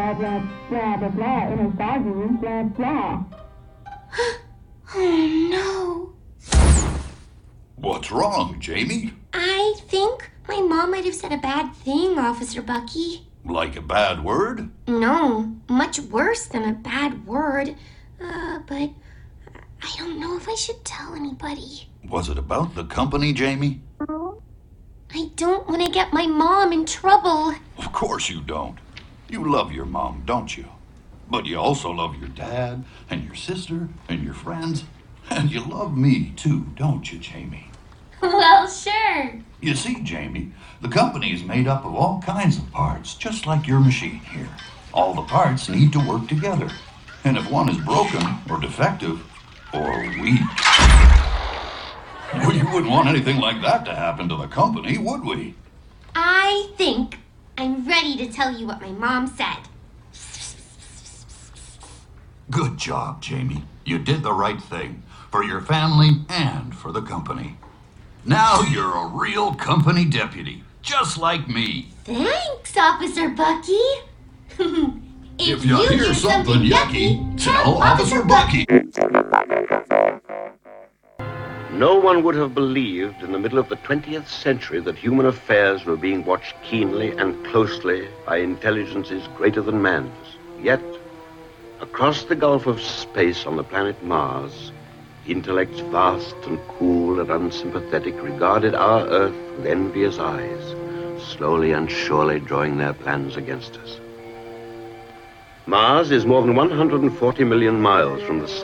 blah, blah, blah, blah, blah, in a dog room, blah, blah. Oh, no. What's wrong, Jamie? I think my mom might have said a bad thing, Officer Bucky. Like a bad word? No, much worse than a bad word. But I don't know if I should tell anybody. Was it about the company, Jamie? I don't want to get my mom in trouble. Of course you don't. You love your mom, don't you? But you also love your dad and your sister and your friends. And you love me too, don't you, Jamie? Well, sure. You see, Jamie, the company is made up of all kinds of parts, just like your machine here. All the parts need to work together. And if one is broken or defective or weak, we wouldn't want anything like that to happen to the company, would we? I think I'm ready to tell you what my mom said. Good job, Jamie. You did the right thing for your family and for the company. Now you're a real company deputy, just like me. Thanks, Officer Bucky. If you hear something yucky, tell Officer Bucky. No one would have believed in the middle of the 20th century that human affairs were being watched keenly and closely by intelligences greater than man's. Yet, across the gulf of space on the planet Mars, intellects vast and cool and unsympathetic regarded our Earth with envious eyes, slowly and surely drawing their plans against us. Mars is more than 140 million miles from the sun.